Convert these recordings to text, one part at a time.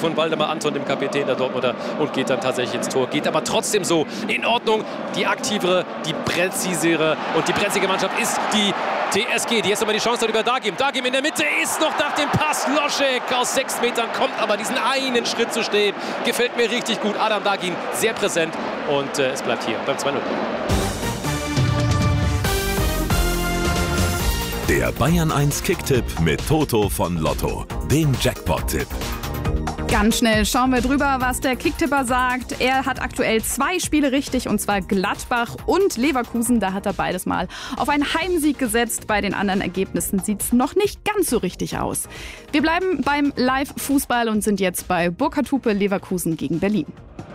von Waldemar Anton, dem Kapitän der Dortmunder, und geht dann tatsächlich ins Tor. Geht aber trotzdem so in Ordnung. Die aktivere, die präzisere und die brenzlige Mannschaft ist die TSG, die jetzt nochmal die Chance hat über Dagim. Dagim in der Mitte ist noch nach dem Pass. Loschek aus 6 Metern kommt aber diesen einen Schritt zu stehen. Gefällt mir richtig gut. Adam Dagim sehr präsent und es bleibt hier beim 2-0. Der Bayern 1 Kicktipp mit Toto von Lotto, dem Jackpot-Tipp. Ganz schnell schauen wir drüber, was der Kicktipper sagt. Er hat aktuell 2 Spiele richtig, und zwar Gladbach und Leverkusen. Da hat er beides mal auf einen Heimsieg gesetzt. Bei den anderen Ergebnissen sieht es noch nicht ganz so richtig aus. Wir bleiben beim Live-Fußball und sind jetzt bei Burkhard Hupe, Leverkusen gegen Berlin.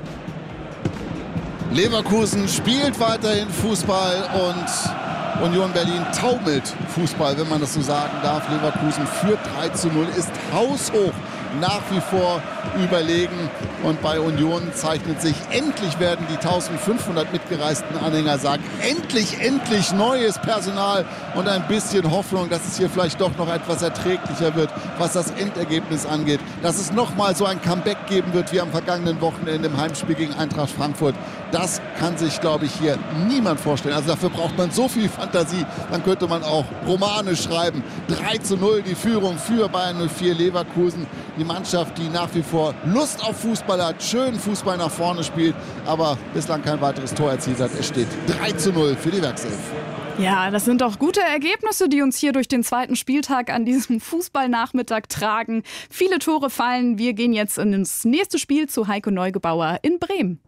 Leverkusen spielt weiterhin Fußball und Union Berlin taumelt Fußball, wenn man das so sagen darf. Leverkusen führt 3-0, ist haushoch nach wie vor überlegen, und bei Union zeichnet sich, endlich werden die 1500 mitgereisten Anhänger sagen, endlich neues Personal und ein bisschen Hoffnung, dass es hier vielleicht doch noch etwas erträglicher wird, was das Endergebnis angeht, dass es nochmal so ein Comeback geben wird wie am vergangenen Wochenende im Heimspiel gegen Eintracht Frankfurt. Das kann sich, glaube ich, hier niemand vorstellen. Also dafür braucht man so viel Fantasie, dann könnte man auch Romane schreiben. 3-0 die Führung für Bayern 04 Leverkusen. Die Mannschaft, die nach wie vor Lust auf Fußball hat, schönen Fußball nach vorne spielt, aber bislang kein weiteres Tor erzielt hat. Es steht 3-0 für die Werkself. Ja, das sind doch gute Ergebnisse, die uns hier durch den 2. Spieltag an diesem Fußballnachmittag tragen. Viele Tore fallen. Wir gehen jetzt ins nächste Spiel zu Heiko Neugebauer in Bremen.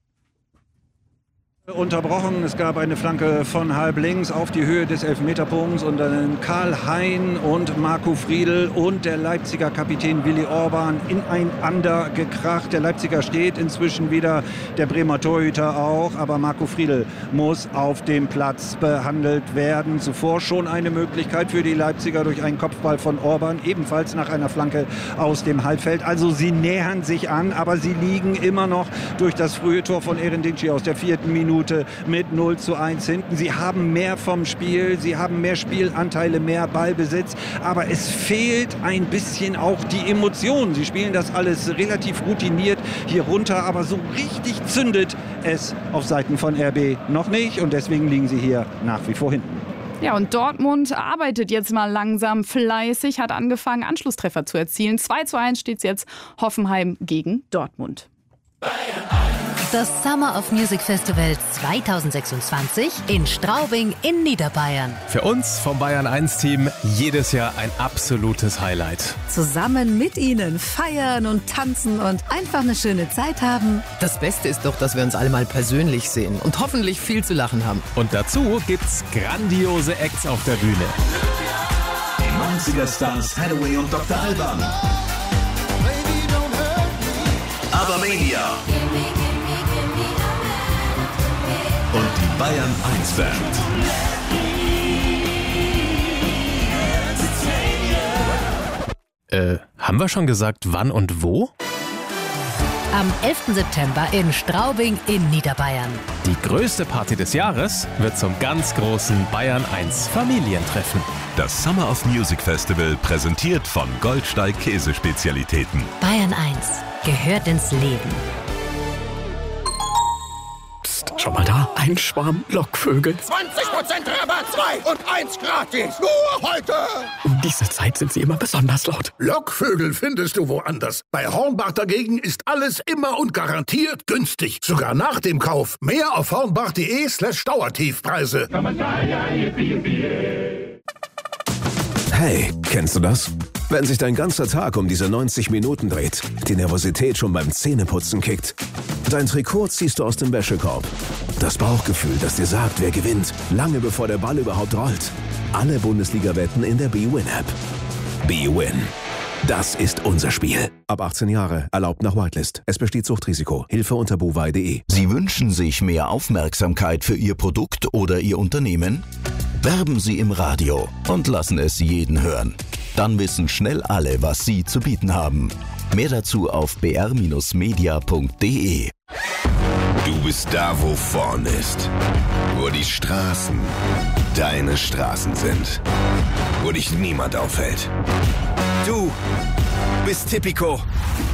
Unterbrochen. Es gab eine Flanke von halb links auf die Höhe des Elfmeterpunkts und dann Karl Hein und Marco Friedl und der Leipziger Kapitän Willi Orban ineinander gekracht. Der Leipziger steht inzwischen wieder, der Bremer Torhüter auch, aber Marco Friedl muss auf dem Platz behandelt werden. Zuvor schon eine Möglichkeit für die Leipziger durch einen Kopfball von Orban, ebenfalls nach einer Flanke aus dem Halbfeld. Also sie nähern sich an, aber sie liegen immer noch durch das frühe Tor von Erendinci aus der 4. Minute mit 0-1 hinten. Sie haben mehr vom Spiel, sie haben mehr Spielanteile, mehr Ballbesitz, aber es fehlt ein bisschen auch die Emotion. Sie spielen das alles relativ routiniert hier runter, aber so richtig zündet es auf Seiten von RB noch nicht, und deswegen liegen sie hier nach wie vor hinten. Ja, und Dortmund arbeitet jetzt mal langsam fleißig, hat angefangen, Anschlusstreffer zu erzielen. 2-1 steht es jetzt, Hoffenheim gegen Dortmund. Das Summer of Music Festival 2026 in Straubing in Niederbayern. Für uns vom Bayern 1 Team jedes Jahr ein absolutes Highlight. Zusammen mit Ihnen feiern und tanzen und einfach eine schöne Zeit haben. Das Beste ist doch, dass wir uns alle mal persönlich sehen und hoffentlich viel zu lachen haben. Und dazu gibt's grandiose Acts auf der Bühne. Die 90er Stars Hathaway und Dr. Alban. Abermania. Und die Bayern 1 Band. Haben wir schon gesagt, wann und wo? Am 11. September in Straubing in Niederbayern. Die größte Party des Jahres wird zum ganz großen Bayern 1 Familientreffen. Das Summer of Music Festival präsentiert von Goldsteig Käsespezialitäten. Bayern 1 gehört ins Leben. Schau mal da, ein Schwarm Lockvögel. 20% Rabatt, 2 und 1 gratis. Nur heute. Um diese Zeit sind sie immer besonders laut. Lockvögel findest du woanders. Bei Hornbach dagegen ist alles immer und garantiert günstig. Sogar nach dem Kauf. Mehr auf hornbach.de/Dauertiefpreise. Hey, kennst du das? Wenn sich dein ganzer Tag um diese 90 Minuten dreht, die Nervosität schon beim Zähneputzen kickt. Dein Trikot ziehst du aus dem Wäschekorb. Das Bauchgefühl, das dir sagt, wer gewinnt, lange bevor der Ball überhaupt rollt. Alle Bundesliga-Wetten in der bwin-App. bwin. Das ist unser Spiel. Ab 18 Jahre, erlaubt nach Whitelist. Es besteht Suchtrisiko. Hilfe unter buwei.de. Sie wünschen sich mehr Aufmerksamkeit für Ihr Produkt oder Ihr Unternehmen? Werben Sie im Radio und lassen es jeden hören. Dann wissen schnell alle, was Sie zu bieten haben. Mehr dazu auf br-media.de. Du bist da, wo vorn ist. Wo die Straßen deine Straßen sind. Wo dich niemand aufhält. Du bist Tipico.